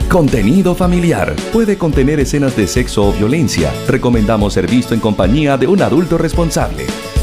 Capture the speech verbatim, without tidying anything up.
Contenido familiar. Puede contener escenas de sexo o violencia. Recomendamos ser visto en compañía de un adulto responsable.